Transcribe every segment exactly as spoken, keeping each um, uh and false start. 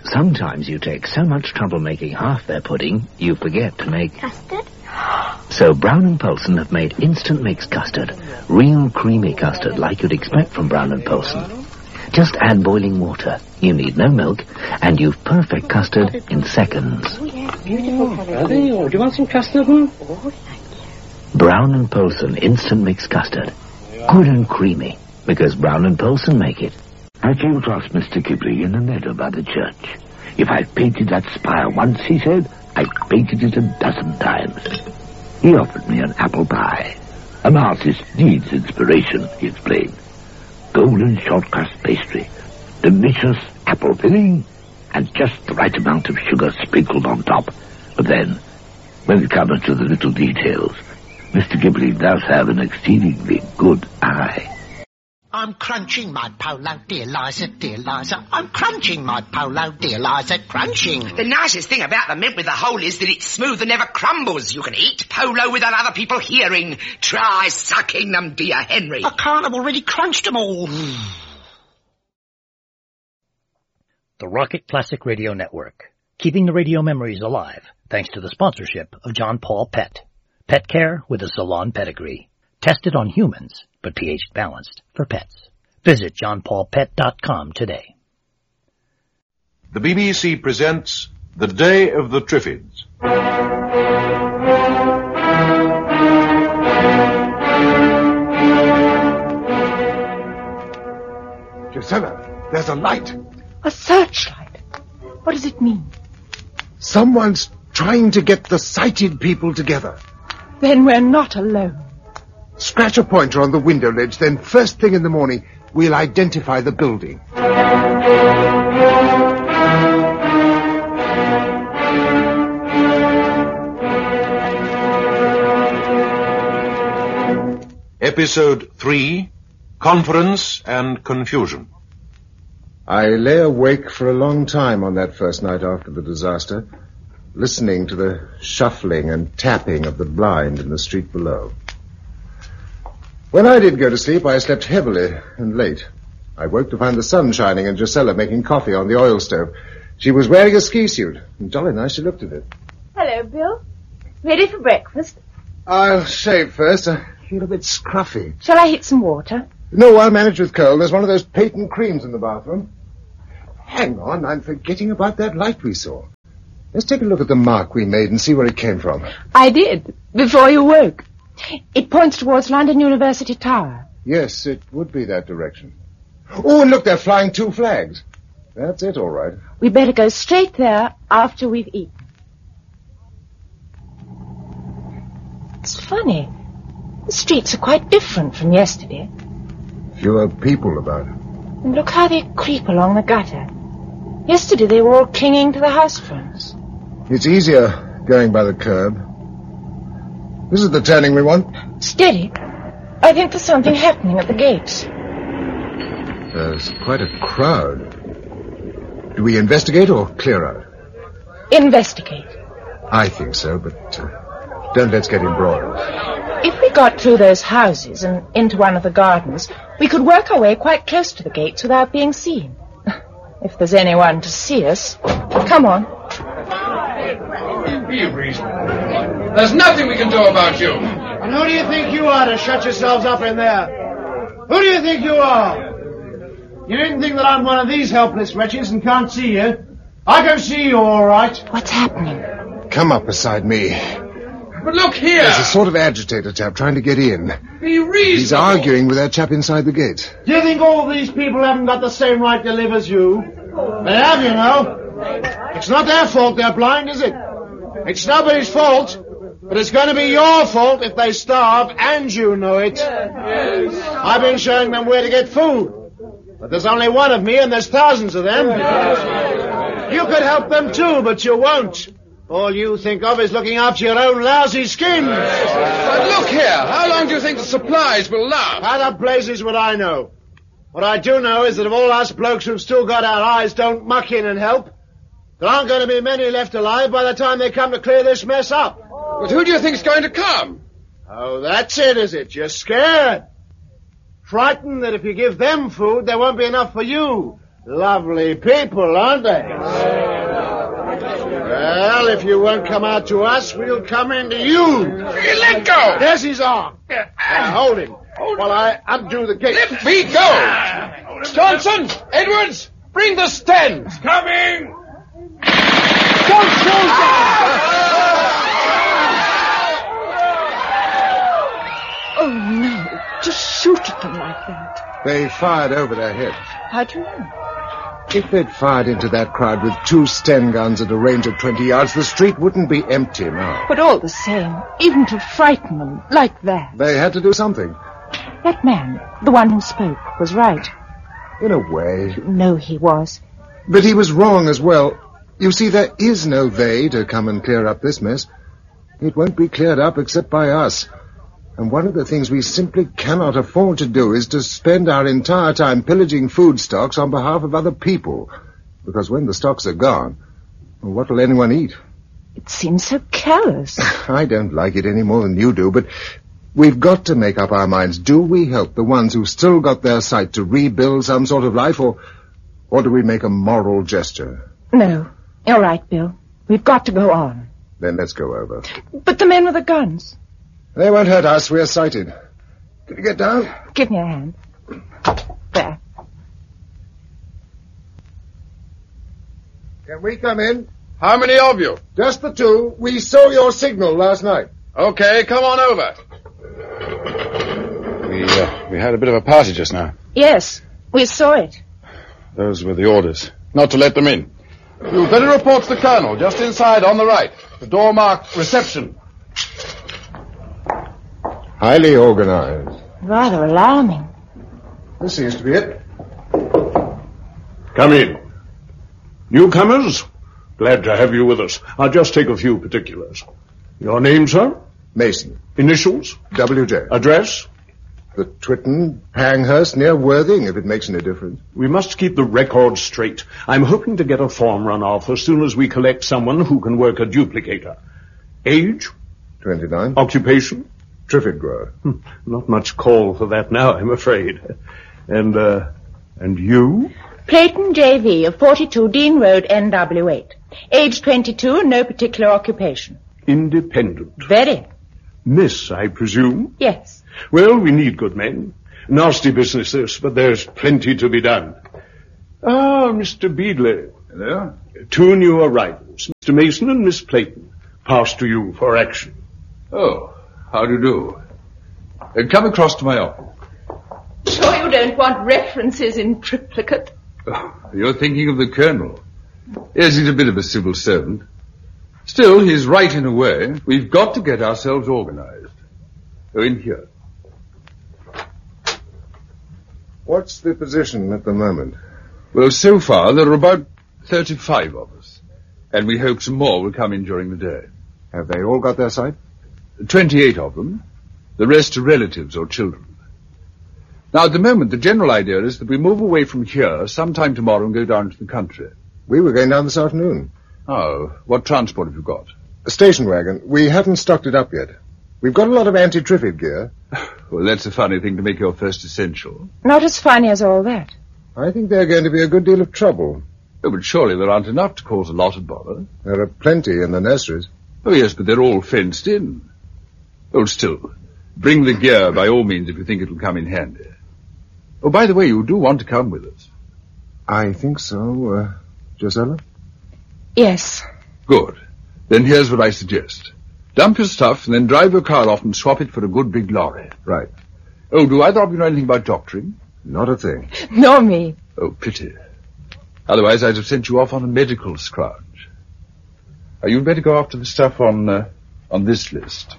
Sometimes you take so much trouble making half their pudding, you forget to make... Custard? So Brown and Poulsen have made instant mixed custard. Real creamy custard like you'd expect from Brown and Poulsen. Just add boiling water. You need no milk, and you've perfect custard in seconds. Oh, yeah, beautiful. Oh, are they? Oh, do you want some custard, huh? Oh, thank you. Brown and Poulsen instant mixed custard. Good and creamy, because Brown and Poulsen make it. I came across Mister Ghibli in the meadow by the church. If I've painted that spire once, he said, I've painted it a dozen times. He offered me an apple pie. An artist needs inspiration, he explained. Golden short crust pastry, delicious apple filling, and just the right amount of sugar sprinkled on top. But then, when it comes to the little details, Mister Ghibli does have an exceedingly good eye. I'm crunching my polo, dear Liza, dear Liza. I'm crunching my polo, dear Liza, crunching. The nicest thing about the mint with the hole is that it's smooth and never crumbles. You can eat polo without other people hearing. Try sucking them, dear Henry. I can't, I've already crunched them all. The Rocket Classic Radio Network, keeping the radio memories alive thanks to the sponsorship of John Paul Pet. Pet care with a salon pedigree. Tested on humans, but pH balanced for pets. Visit john paul pet dot com today. The B B C presents The Day of the Triffids. Gisela, there's a light. A searchlight? What does it mean? Someone's trying to get the sighted people together. Then we're not alone. Scratch a pointer on the window ledge, then first thing in the morning, we'll identify the building. Episode three, Conference and Confusion. I lay awake for a long time on that first night after the disaster, listening to the shuffling and tapping of the blind in the street below. When I did go to sleep, I slept heavily and late. I woke to find the sun shining and Gisela making coffee on the oil stove. She was wearing a ski suit, and jolly nice she looked at it. Hello, Bill. Ready for breakfast? I'll shave first. I feel a bit scruffy. Shall I heat some water? No, I'll manage with cold. There's one of those patent creams in the bathroom. Hang on, I'm forgetting about that light we saw. Let's take a look at the mark we made and see where it came from. I did, before you woke. It points towards London University Tower. Yes, it would be that direction. Oh, and look, they're flying two flags. That's it, all right. We better go straight there after we've eaten. It's funny. The streets are quite different from yesterday. Fewer people about. And look how they creep along the gutter. Yesterday they were all clinging to the house fronts. It's easier going by the curb. This is the turning we want. Steady. I think there's something happening at the gates. There's quite a crowd. Do we investigate or clear out? Investigate. I think so, but uh, don't let's get embroiled. If we got through those houses and into one of the gardens, we could work our way quite close to the gates without being seen. If there's anyone to see us. Come on. Be reasonable. There's nothing we can do about you. And who do you think you are to shut yourselves up in there? Who do you think you are? You didn't think that I'm one of these helpless wretches and can't see you? I can see you all right. What's happening? Come up beside me. But look here. There's a sort of agitator chap trying to get in. Be reasonable. He's arguing with that chap inside the gate. Do you think all these people haven't got the same right to live as you? They have, you know. It's not their fault they're blind, is it? It's nobody's fault. But it's going to be your fault if they starve, and you know it. Yes. I've been showing them where to get food. But there's only one of me, and there's thousands of them. You could help them too, but you won't. All you think of is looking after your own lousy skins. But look here, how long do you think the supplies will last? How the blazes would I know? What I do know is that if all us blokes who've still got our eyes don't muck in and help, there aren't going to be many left alive by the time they come to clear this mess up. But who do you think's going to come? Oh, that's it, is it? You're scared. Frightened that if you give them food, there won't be enough for you. Lovely people, aren't they? Well, if you won't come out to us, we'll come into you. Let go! There's his arm. Now, hold him while I undo the gate. Let me go! Johnson! Edwards! Bring the stands! Coming! Don't shoot them! Oh, no. Just shoot at them like that. They fired over their heads. How do you know? If they'd fired into that crowd with two Sten guns at a range of twenty yards, the street wouldn't be empty now. But all the same, even to frighten them like that. They had to do something. That man, the one who spoke, was right. In a way. No, he was. But he was wrong as well. You see, there is no they to come and clear up this mess. It won't be cleared up except by us. And one of the things we simply cannot afford to do is to spend our entire time pillaging food stocks on behalf of other people. Because when the stocks are gone, well, what will anyone eat? It seems so callous. I don't like it any more than you do, but we've got to make up our minds. Do we help the ones who've still got their sight to rebuild some sort of life, or, or do we make a moral gesture? No. You're right, Bill. We've got to go on. Then let's go over. But the men with the guns. They won't hurt us. We're sighted. Can you get down? Give me a hand. There. Can we come in? How many of you? Just the two. We saw your signal last night. Okay, come on over. We, uh, we had a bit of a party just now. Yes, we saw it. Those were the orders. Not to let them in. You'd better report to the colonel, just inside on the right. The door marked reception. Highly organized. Rather alarming. This seems to be it. Come in. Newcomers, glad to have you with us. I'll just take a few particulars. Your name, sir? Mason. Initials? W J. Address? The Twitton, Panghurst, near Worthing, if it makes any difference. We must keep the record straight. I'm hoping to get a form run off as soon as we collect someone who can work a duplicator. Age? twenty-nine. Occupation? Triffid grower. Hmm, not much call for that now, I'm afraid. And, uh, and you? Clayton J V of forty-two Dean Road, N W eight. Age twenty-two, no particular occupation. Independent. Very. Miss, I presume? Yes. Well, we need good men. Nasty business this, but there's plenty to be done. Ah, Mister Beadley. Hello? Two new arrivals, Mister Mason and Miss Clayton. Pass to you for action. Oh, how do you do? Uh, come across to my office. Sure you don't want references in triplicate? Oh, you're thinking of the colonel. Yes, he's a bit of a civil servant. Still, he's right in a way. We've got to get ourselves organized. Go in here. What's the position at the moment? Well, so far, there are about thirty-five of us. And we hope some more will come in during the day. Have they all got their sight? Twenty-eight of them. The rest are relatives or children. Now, at the moment, the general idea is that we move away from here sometime tomorrow and go down to the country. We were going down this afternoon. Oh, what transport have you got? A station wagon. We haven't stocked it up yet. We've got a lot of anti-Triffid gear. Well, that's a funny thing to make your first essential. Not as funny as all that. I think they're going to be a good deal of trouble. Oh, but surely there aren't enough to cause a lot of bother. There are plenty in the nurseries. Oh, yes, but they're all fenced in. Oh, still, bring the gear by all means if you think it'll come in handy. Oh, by the way, you do want to come with us. I think so, uh, Josella? Yes. Good. Then here's what I suggest. Dump your stuff and then drive your car off and swap it for a good big lorry. Right. Oh, do either of you know anything about doctoring? Not a thing. Nor me. Oh, pity. Otherwise I'd have sent you off on a medical scrounge. Uh, you'd better go after the stuff on, uh, on this list.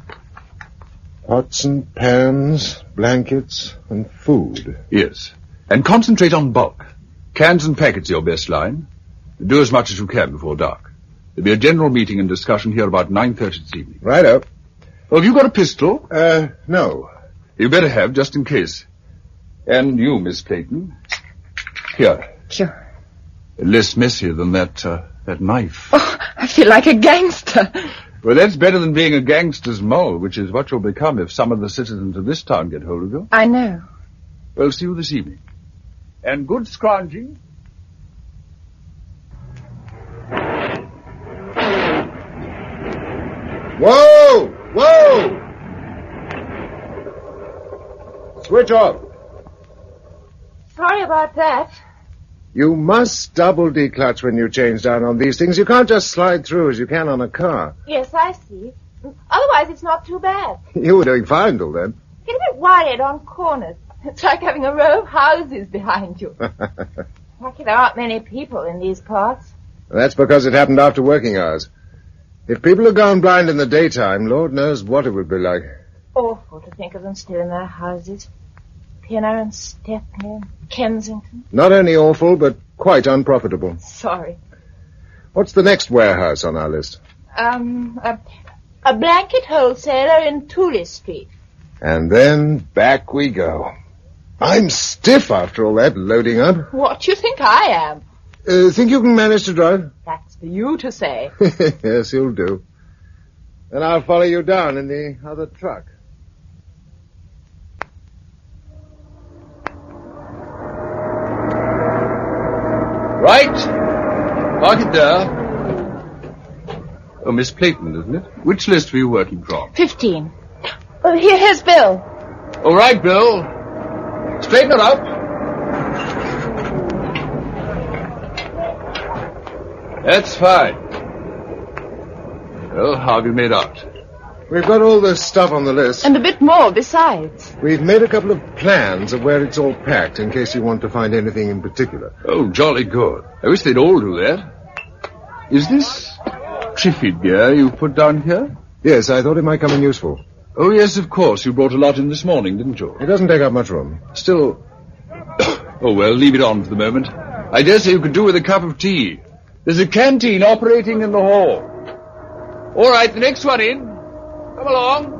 Pots and pans, blankets, and food. Yes. And concentrate on bulk. Cans and packets are your best line. Do as much as you can before dark. There'll be a general meeting and discussion here about nine thirty this evening. Righto. Well, have you got a pistol? Uh, no. You better have, just in case. And you, Miss Clayton. Here. Sure. Less messy than that, uh, that knife. Oh, I feel like a gangster. Well, that's better than being a gangster's mole, which is what you'll become if some of the citizens of this town get hold of you. I know. Well, see you this evening. And good scrounging. Whoa! Whoa! Switch off. Sorry about that. You must double declutch when you change down on these things. You can't just slide through as you can on a car. Yes, I see. Otherwise, it's not too bad. You were doing fine till then. Get a bit wired on corners. It's like having a row of houses behind you. Lucky there aren't many people in these parts. That's because it happened after working hours. If people had gone blind in the daytime, Lord knows what it would be like. Awful to think of them still in their houses. Pinner and Stepney and Kensington. Not only awful, but quite unprofitable. Sorry. What's the next warehouse on our list? Um, a, a blanket wholesaler in Tooley Street. And then back we go. I'm stiff after all that loading up. What do you think I am? Uh, think you can manage to drive? That's for you to say. Yes, you'll do. Then I'll follow you down in the other truck. Right. Park it there. Oh, Miss Clayton, isn't it? Which list were you working from? Fifteen. Oh, here, here's Bill. All right, Bill. Straighten her up. That's fine. Well, how have you made out? We've got all the stuff on the list. And a bit more besides. We've made a couple of plans of where it's all packed in case you want to find anything in particular. Oh, jolly good. I wish they'd all do that. Is this Triffid beer you put down here? Yes, I thought it might come in useful. Oh, yes, of course. You brought a lot in this morning, didn't you? It doesn't take up much room. Still... oh, well, leave it on for the moment. I dare say you could do with a cup of tea. There's a canteen operating in the hall. All right, the next one in. Come along.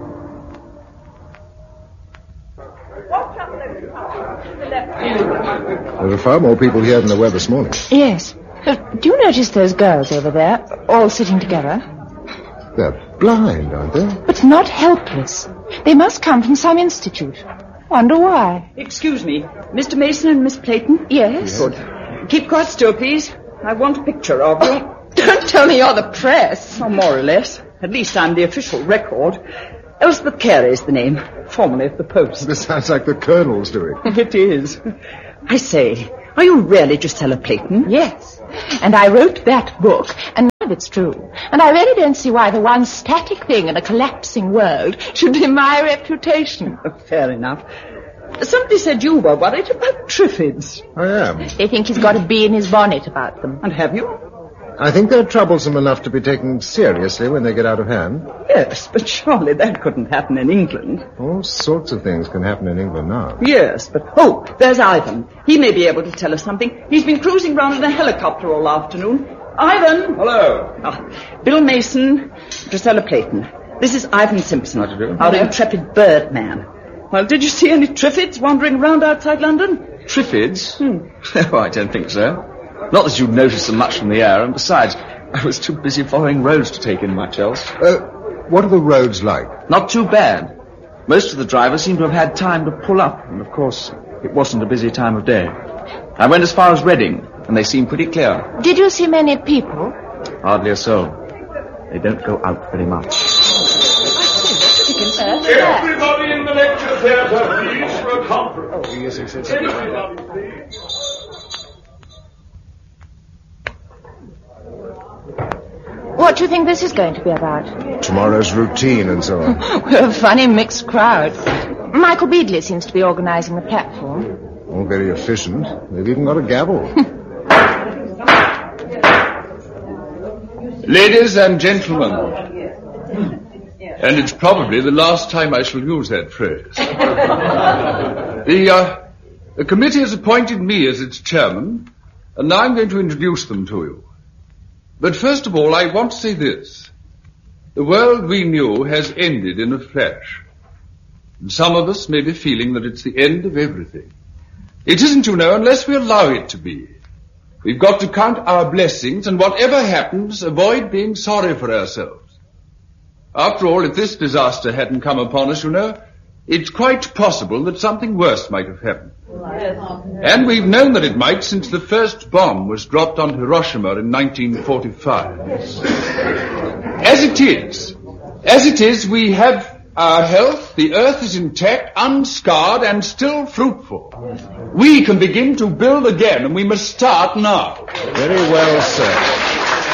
There are far more people here than there were this morning. Yes. Uh, do you notice those girls over there, all sitting together? They're blind, aren't they? But not helpless. They must come from some institute. Wonder why. Excuse me. Mister Mason and Miss Clayton? Yes. Good. Keep quite still, please. I want a picture of you. Don't tell me you're the press. Oh, more or less. At least I'm the official record. Elspeth Carey's the name, formerly of the Post. This sounds like the Colonel's doing. It is. I say, are you really Gisela Clayton? Yes. And I wrote that book, and none of it's true. And I really don't see why the one static thing in a collapsing world should be my reputation. Fair enough. Somebody said you were worried about Triffids. I am. They think he's got a bee in his bonnet about them. And have you? I think they're troublesome enough to be taken seriously when they get out of hand. Yes, but surely that couldn't happen in England. All sorts of things can happen in England now. Yes, but... Oh, there's Ivan. He may be able to tell us something. He's been cruising round in a helicopter all afternoon. Ivan! Hello. Ah, Bill Mason, Gisela Clayton. This is Ivan Simpson, How do you do? our intrepid birdman. Well, did you see any Triffids wandering around outside London? Triffids? Hmm. Oh, I don't think so. Not that you'd notice them much from the air, and besides, I was too busy following roads to take in much else. Uh, what are the roads like? Not too bad. Most of the drivers seem to have had time to pull up, and of course, it wasn't a busy time of day. I went as far as Reading, and they seemed pretty clear. Did you see many people? Hardly a soul. They don't go out very much. Everybody in the lecture theatre, please, for a conference. Oh, yes, yes, yes. Everybody, please. What do you think this is going to be about? Tomorrow's routine and so on. We're a funny mixed crowd. Michael Beadley seems to be organising the platform. All very efficient. They've even got a gavel. Ladies and gentlemen, and it's probably the last time I shall use that phrase. the, uh, the committee has appointed me as its chairman, and now I'm going to introduce them to you. But first of all, I want to say this. The world we knew has ended in a flash. And some of us may be feeling that it's the end of everything. It isn't, you know, unless we allow it to be. We've got to count our blessings, and whatever happens, avoid being sorry for ourselves. After all, if this disaster hadn't come upon us, you know, it's quite possible that something worse might have happened. And we've known that it might since the first bomb was dropped on Hiroshima in nineteen forty-five. As it is, As it is, we have our health, the earth is intact, unscarred, and still fruitful. We can begin to build again, and we must start now. Very well said.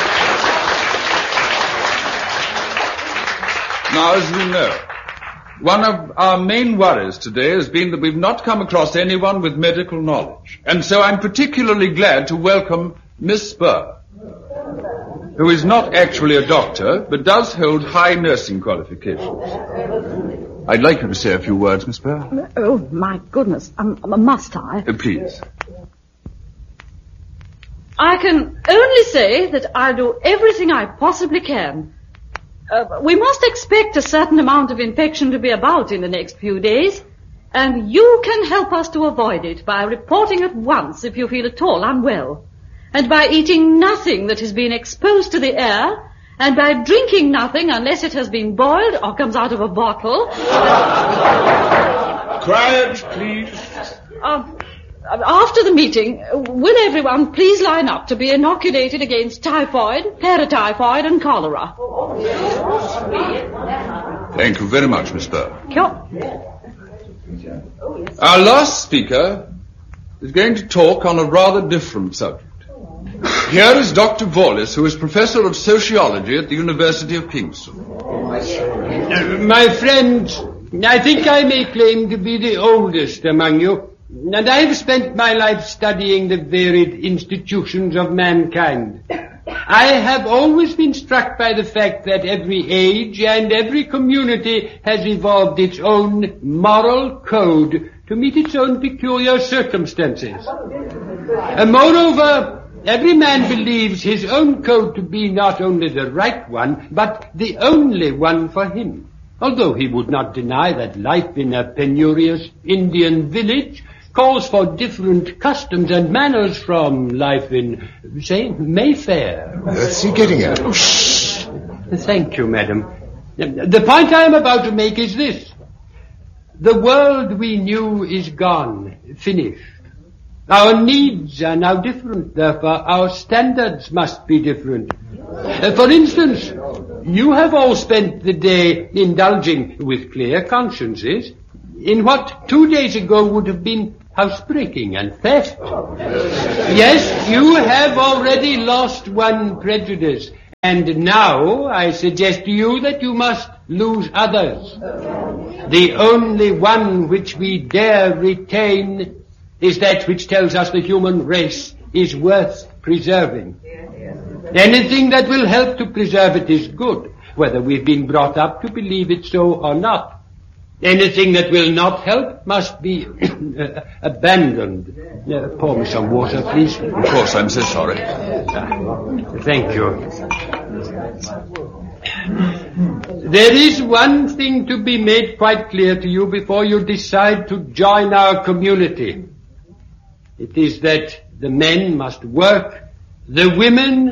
Now, as you know, one of our main worries today has been that we've not come across anyone with medical knowledge. And so I'm particularly glad to welcome Miss Spur, who is not actually a doctor, but does hold high nursing qualifications. I'd like you to say a few words, Miss Spur. Oh, my goodness. Um, must I? Uh, please. I can only say that I'll do everything I possibly can. Uh, we must expect a certain amount of infection to be about in the next few days, and you can help us to avoid it by reporting at once if you feel at all unwell, and by eating nothing that has been exposed to the air, and by drinking nothing unless it has been boiled or comes out of a bottle. Quiet, please. Uh, After the meeting, will everyone please line up to be inoculated against typhoid, paratyphoid, and cholera? Thank you very much, Miss Spur. Sure. Our last speaker is going to talk on a rather different subject. Here is Doctor Wallace, who is Professor of Sociology at the University of Kingston. Uh, my friends, I think I may claim to be the oldest among you. And I have spent my life studying the varied institutions of mankind. I have always been struck by the fact that every age and every community has evolved its own moral code to meet its own peculiar circumstances. And moreover, every man believes his own code to be not only the right one, but the only one for him. Although he would not deny that life in a penurious Indian village calls for different customs and manners from life in, say, Mayfair. What's he getting at? Oh, shh. Thank you, madam. The point I am about to make is this. The world we knew is gone, finished. Our needs are now different, therefore our standards must be different. Uh, for instance, you have all spent the day indulging with clear consciences in what two days ago would have been housebreaking and theft. Yes, you have already lost one prejudice, and now I suggest to you that you must lose others. The only one which we dare retain is that which tells us the human race is worth preserving. Anything that will help to preserve it is good, whether we've been brought up to believe it so or not. Anything that will not help must be uh, abandoned. Uh, pour me some water, please. Of course, I'm so sorry. Uh, thank you. There is one thing to be made quite clear to you before you decide to join our community. It is that the men must work, the women